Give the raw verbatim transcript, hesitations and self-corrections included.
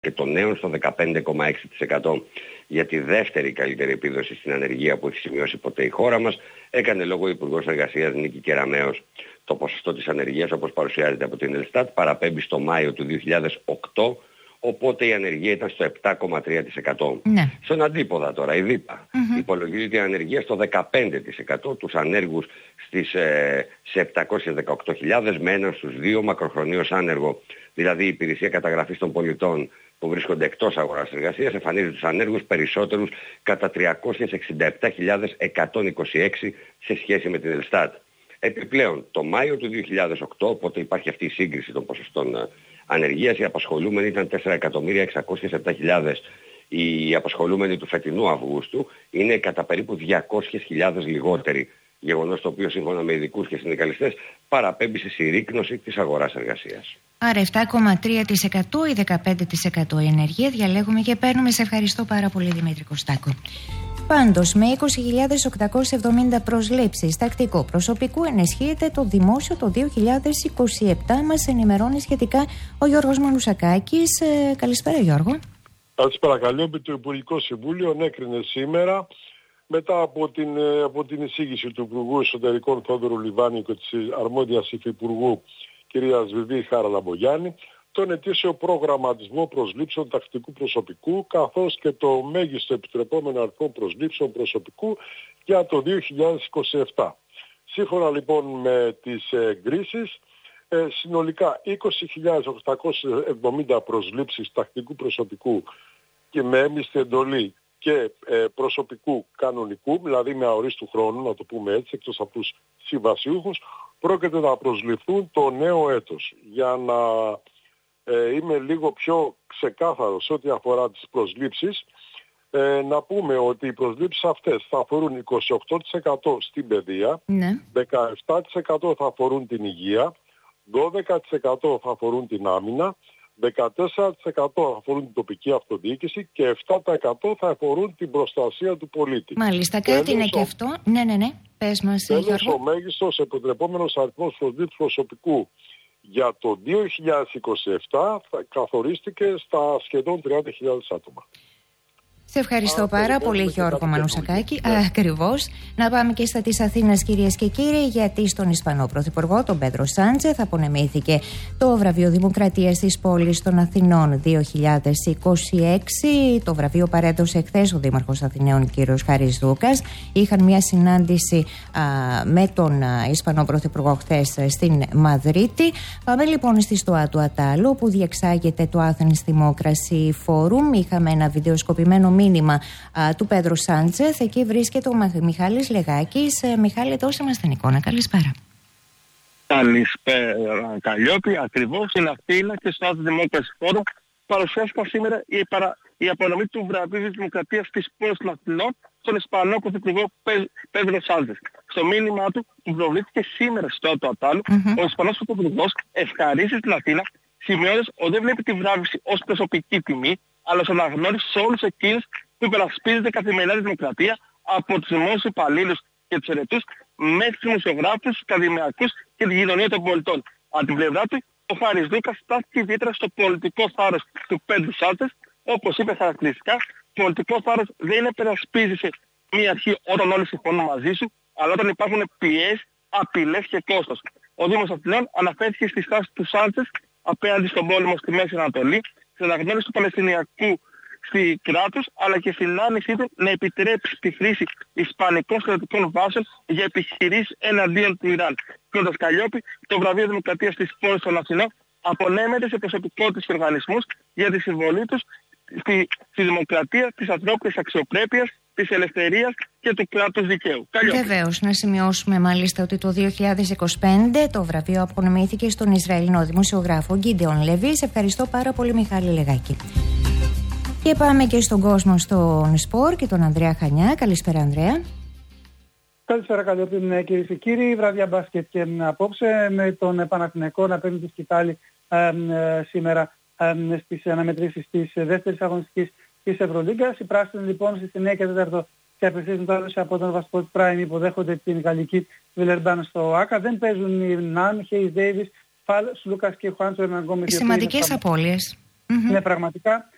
και των νέων στο δεκαπέντε κόμμα έξι τοις εκατό για τη δεύτερη καλύτερη επίδοση στην ανεργία που έχει σημειώσει ποτέ η χώρα μας. Έκανε λόγο ο Υπουργός Εργασίας Νίκη Κεραμέως. Το ποσοστό της ανεργίας, όπως παρουσιάζεται από την Ελστάτ, παραπέμπει στο Μάιο του δύο χιλιάδες οκτώ, οπότε η ανεργία ήταν στο επτά κόμμα τρία τοις εκατό. Ναι. Στον αντίποδα τώρα, η ΔΥΠΑ mm-hmm. υπολογίζει η ανεργία στο δεκαπέντε τοις εκατό, τους ανέργους στις, ε, σε επτακόσιες δεκαοκτώ χιλιάδες, με έναν στους δύο μακροχρονίως άνεργο, δηλαδή η Υπηρεσία Καταγραφής των Πολιτών που βρίσκονται εκτός αγοράς εργασίας, εμφανίζει τους ανέργους περισσότερους κατά τριακόσιες εξήντα επτά χιλιάδες εκατόν είκοσι έξι σε σχέση με την Ελστάτ. Επιπλέον, το Μάιο του δύο χιλιάδες οκτώ, οπότε υπάρχει αυτή η σύγκριση των ποσοστών ανεργίας, οι απασχολούμενοι ήταν τέσσερα εκατομμύρια εξακόσιες επτά χιλιάδες. Οι απασχολούμενοι του φετινού Αυγούστου είναι κατά περίπου διακόσιες χιλιάδες λιγότεροι. Γεγονός το οποίο σύμφωνα με ειδικούς και συνδικαλιστές παραπέμπει στη συρρίκνωση της αγοράς εργασίας. Άρα επτά κόμμα τρία τοις εκατό ή δεκαπέντε τοις εκατό η ενεργεία. Διαλέγουμε και παίρνουμε. Σε ευχαριστώ πάρα πολύ, Δημήτρη Κωστάκο. Πάντως, με είκοσι χιλιάδες οκτακόσιες εβδομήντα προσλήψεις τακτικού προσωπικού ενισχύεται το δημόσιο το δύο χιλιάδες είκοσι επτά. Μας ενημερώνει σχετικά ο Γιώργος Μανουσακάκης. Ε, καλησπέρα, Γιώργο. Καλησπέρα, Καλλιόπη. Το Υπουργικό Συμβούλιο ενέκρινε σήμερα, μετά από την, από την εισήγηση του Υπουργού Εσωτερικών Θόδωρου Λιβάνη και της αρμόδιας Υφυπουργού κυρίας Βιβί Χαραλαμπογιάννη, τον ετήσιο προγραμματισμό προσλήψεων τακτικού προσωπικού, καθώς και το μέγιστο επιτρεπόμενο αριθμό προσλήψεων προσωπικού για το δύο χιλιάδες είκοσι επτά. Σύμφωνα λοιπόν με τις εγκρίσεις, ε, συνολικά είκοσι χιλιάδες οκτακόσιες εβδομήντα προσλήψεις τακτικού προσωπικού και με έμισθη εντολή και ε, προσωπικού κανονικού, δηλαδή με αορίστου χρόνου, να το πούμε έτσι, εκτός από τους συμβασιούχους, πρόκειται να προσληφθούν το νέο έτος. Για να ε, είμαι λίγο πιο ξεκάθαρος ό,τι αφορά τις προσλήψεις, ε, να πούμε ότι οι προσλήψεις αυτές θα αφορούν είκοσι οκτώ τοις εκατό στην παιδεία, ναι. δεκαεπτά τοις εκατό θα αφορούν την υγεία, δώδεκα τοις εκατό θα αφορούν την άμυνα, δεκατέσσερα τοις εκατό θα αφορούν την τοπική αυτοδιοίκηση και επτά τοις εκατό θα αφορούν την προστασία του πολίτη. Μάλιστα, κάτι είναι και αυτό. Ναι, ναι, ναι. Πες μας, τέλος, ο μέγιστος επιτρεπόμενος αριθμός προσλήψης προσωπικού για το δύο χιλιάδες είκοσι επτά θα καθορίστηκε στα σχεδόν τριάντα χιλιάδες άτομα. Σε ευχαριστώ Α, πάρα πολύ, Γιώργο Μανουσακάκη. Ναι. Ακριβώς. Να πάμε και στα της Αθήνας, κυρίες και κύριοι, γιατί στον Ισπανό Πρωθυπουργό, τον Πέδρο Σάντσεθ, απονεμήθηκε το βραβείο Δημοκρατίας της πόλης των Αθηνών δύο χιλιάδες είκοσι έξι. Το βραβείο παρέδωσε εχθές ο Δήμαρχος Αθηναίων, κύριος Χάρης Δούκας. Είχαν μια συνάντηση α, με τον α, Ισπανό Πρωθυπουργό χθες στην Μαδρίτη. Πάμε λοιπόν στη στοά του Ατάλου, που διεξάγεται το Athens Democracy Forum. Είχαμε ένα βιντεοσκοπημένο μήνυμα α, του Πέδρο Σάντσεθ. Εκεί βρίσκεται ο Μιχάλης Λεγάκης. Ε, Μιχάλη, δώσε μας την εικόνα. Καλησπέρα. Καλησπέρα, Καλλιόπη. Ακριβώς στην Αθήνα και στο Athens Democracy Forum παρουσιάστηκαν σήμερα η, παρα... η απονομή του βραβείου της Δημοκρατίας της πόλης των Αθηνών στον Ισπανό Πρωθυπουργό Πέδρο Σάντσεθ. Στο μήνυμά του που προβλήθηκε σήμερα στο του Ατάλου, mm-hmm. ο Ισπανός Πρωθυπουργός ευχαρίστησε την Αθήνα, σημειώνοντας ότι δεν βλέπει τη βράβευση ως προσωπική τιμή, αλλά ως αναγνώριση σε όλους εκείνους που υπερασπίζεται καθημερινά τη δημοκρατία, από τους δημόσιους υπαλλήλους και τους ερετούς μέχρι τους δημοσιογράφους, τους ακαδημαϊκούς και την κοινωνία των πολιτών. Από την πλευρά του, ο Χάρης Δούκας στάθηκε ιδιαίτερα στο πολιτικό θάρρος του Πέδρου Σάντσεθ, όπως είπε χαρακτηριστικά, πολιτικό θάρρος δεν είναι περασπίζεσαι μία αρχή όταν όλοι συμφωνούν μαζί σου, αλλά όταν υπάρχουν πιέσεις, απειλές και κόστος. Ο Δήμος Αθηνών αναφέρθηκε στη στάση του Σάντσεθ απέναντι στον πόλεμο στη Μέση Ανατολή, στην αναγνώριση του Παλαιστινιακού στη κράτους, αλλά και στην άρνησή του να επιτρέψει τη χρήση ισπανικών στρατιωτικών βάσεων για επιχειρήσεις εναντίον του Ιράν. Κόντας Καλλιόπη, το βραβείο Δημοκρατίας της πόλης των Αθηνών απονέμεται σε προσωπικότητες και οργανισμούς για τη συμβολή τους στη, στη δημοκρατία, της ανθρώπινης αξιοπρέπειας, της ελευθερίας και του κράτους δικαίου. Βεβαίως, να σημειώσουμε μάλιστα ότι το δύο χιλιάδες είκοσι πέντε το βραβείο απονεμήθηκε στον Ισραηλινό δημοσιογράφο Γκίντεον Λεβί. Σε ευχαριστώ πάρα πολύ, Μιχάλη Λεγάκη. Και πάμε και στον κόσμο στον σπορ και τον Ανδρέα Χανιά. Καλησπέρα, Ανδρέα. Καλησπέρα, Καλλιόπη, κυρίες και κύριοι. Βραδιά μπάσκετ και απόψε με τον Παναθηναϊκό να παίρνει τη σκητάλη ε, ε, σήμερα ε, στις αναμετρήσεις της δεύτερης αγωνιστικής της Ευρωλίγκας. Οι πράσινοι λοιπόν στις εννιά και τέσσερα και απευθύνουν το άλλο από τον Βασπορτ Prime υποδέχονται την γαλλική Βιλερμπάν στο ΆΚΑ. Δεν παίζουν οι Ναν, Χέις Ντέιβις, Φαλ, Σλούκας και Χουάντσο Ερναγκόμες. Σημαντικές απώλειες. Ναι, πραγματικά.